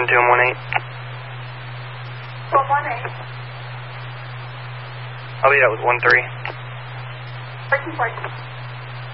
12 and 18. 12, 18. I'll be out with 13. 14, 14.